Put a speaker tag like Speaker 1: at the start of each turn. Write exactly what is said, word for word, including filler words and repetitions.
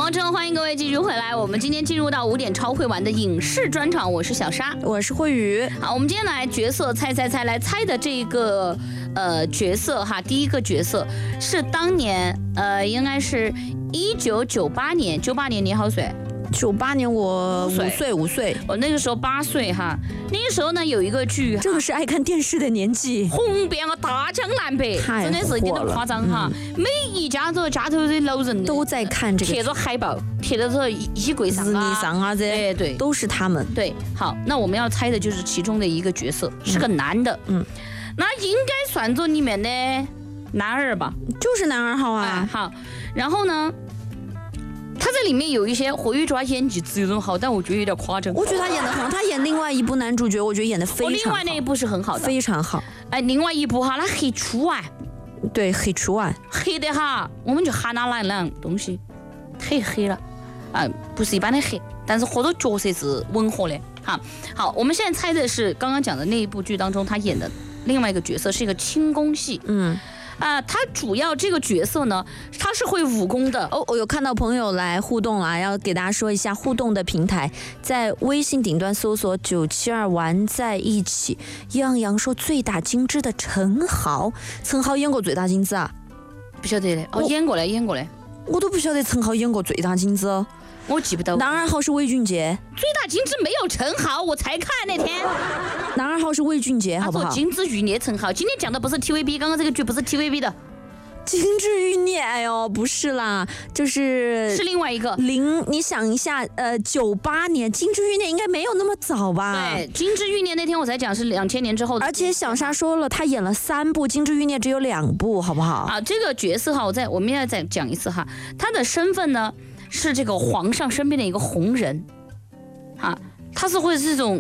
Speaker 1: 好，之后欢迎各位继续回来。我们今天进入到五点超会玩的影视专场，我是小沙，
Speaker 2: 我是慧宇。
Speaker 1: 好，我们今天来角色猜猜猜，来猜的这个呃角色哈，第一个角色是当年呃应该是一九九八年，九八年你好岁？
Speaker 2: 九八年我五岁，五岁，
Speaker 1: 我那个时候八岁哈。那个时候呢，有一个剧，
Speaker 2: 这个是爱看电视的年纪，
Speaker 1: 红遍了大江南北，真的是一点都夸张哈。嗯、每一家都家头的老人
Speaker 2: 都在看这个，
Speaker 1: 贴着海报，贴着这衣柜上啊、
Speaker 2: 日上啊这，
Speaker 1: 哎对，
Speaker 2: 都是他们。
Speaker 1: 对，好，那我们要猜的就是其中的一个角色，是个男的，嗯，那应该算作里面的男二吧？
Speaker 2: 就是男二号啊。
Speaker 1: 哎、好，然后呢？他在里面有一些霍雨抓演技只有很好，但我觉得有点夸张。
Speaker 2: 我觉得他演得很好，他演另外一部男主角，我觉得演得非常好。
Speaker 1: 另外那一部是很好的，
Speaker 2: 非常好。
Speaker 1: 哎，另外一部哈，他黑出啊，
Speaker 2: 对，黑出啊，
Speaker 1: 黑的哈，我们就喊他那两东西，太黑了，啊、呃，不是一般的黑，但是好多角色是吻合的哈。好，我们现在猜的是刚刚讲的那一部剧当中他演的另外一个角色是一个轻功戏，嗯。啊、呃，他主要这个角色呢，他是会武功的。
Speaker 2: 哦，我有看到朋友来互动啊，要给大家说一下互动的平台，在微信顶端搜索九七二玩在一起。杨洋说最大金枝的陈豪，陈豪演过最大金枝啊？
Speaker 1: 不晓得的，哦，演过嘞，演过嘞。
Speaker 2: 我都不晓得陈豪演过最大金枝。
Speaker 1: 我记不到。
Speaker 2: 男二号是魏俊杰，
Speaker 1: 最大金枝没有陈豪，我才看那天。
Speaker 2: 男二号是魏俊杰，好不好？
Speaker 1: 金枝欲孽陈豪，今天讲的不是 T V B， 刚刚这个剧不是 T V B 的。
Speaker 2: 金枝欲孽，哎呦，不是啦，就是
Speaker 1: 是另外一个
Speaker 2: 零。你想一下，呃，九八年金枝欲孽应该没有那么早吧？
Speaker 1: 对，金枝欲孽那天我才讲是两千年之后的。
Speaker 2: 而且小沙说了，他演了三部，金枝欲孽只有两部，好不好？
Speaker 1: 啊，这个角色哈，我再我们要再讲一次哈，他的身份呢是这个皇上身边的一个红人，啊，他是会是这种